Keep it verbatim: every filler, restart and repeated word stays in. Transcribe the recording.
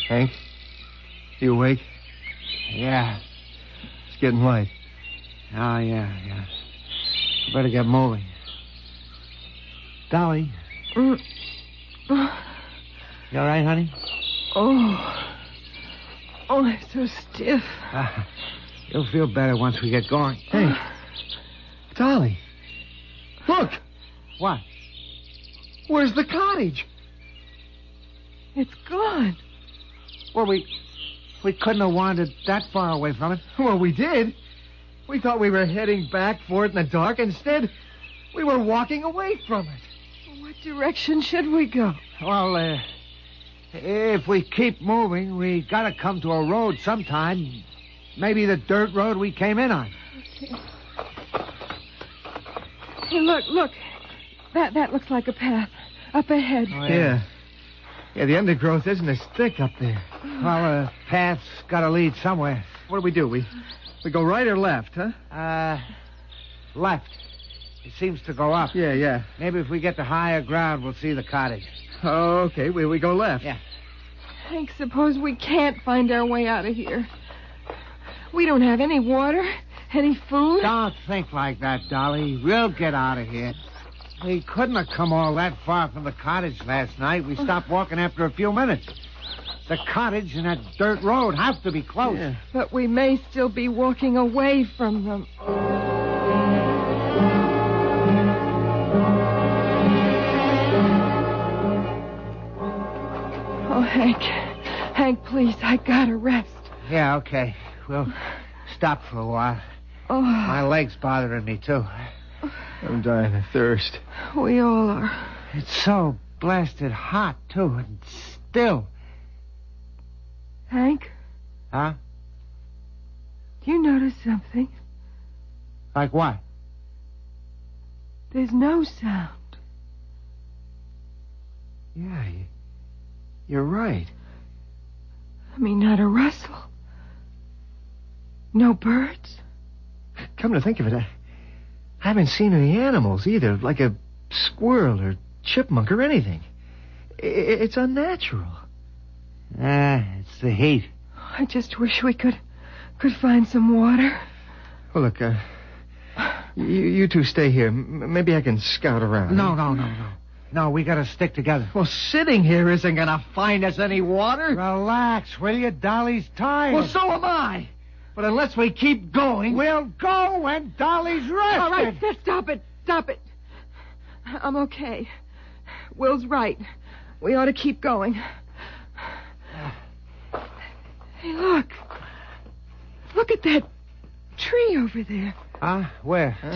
Hank? You awake? Yeah. It's getting light. Oh, yeah, yeah. Better get moving. Dolly. Mm. Oh. You all right, honey? Oh. Oh, I'm so stiff. Uh, you'll feel better once we get going. Hey. Dolly. Look. What? Where's the cottage? It's gone. Well, we... We couldn't have wandered that far away from it. Well, we did. We thought we were heading back for it in the dark. Instead, we were walking away from it. What direction should we go? Well, uh, if we keep moving, we gotta come to a road sometime. Maybe the dirt road we came in on. Okay. Hey, look, look. That that looks like a path. Up ahead. Oh, Yeah. yeah. Yeah, the undergrowth isn't as thick up there. Well, a path's gotta lead somewhere. What do we do? We we go right or left, huh? Uh, left. It seems to go up. Yeah, yeah. Maybe if we get to higher ground, we'll see the cottage. Oh, okay. We, we go left. Yeah. Hank, suppose we can't find our way out of here. We don't have any water, any food. Don't think like that, Dolly. We'll get out of here. We couldn't have come all that far from the cottage last night. We stopped walking after a few minutes. The cottage and that dirt road have to be close. Yeah. But we may still be walking away from them. Oh, Hank. Hank, please, I gotta rest. Yeah, okay. We'll stop for a while. Oh, My leg's bothering me, too. I'm dying of thirst. we all are. It's so blasted hot, too, and still. Hank, Huh? do you notice something? Like what? There's no sound. Yeah, you, you're right. I mean, not a rustle. No birds. Come to think of it, I, I haven't seen any animals either, like a squirrel or chipmunk or anything. I, it's unnatural. Ah, it's the heat. I just wish we could could find some water. Well, look, uh, you, you two stay here. M- maybe I can scout around. No, no, no, no. No, we gotta stick together. Well, sitting here isn't gonna find us any water. Relax, will you? Dolly's tired. Well, so am I. But unless we keep going... We'll go when Dolly's rested. All right, stop it. Stop it. I'm okay. Will's right. We ought to keep going. Hey, look. Look at that tree over there. Huh? Where? Huh?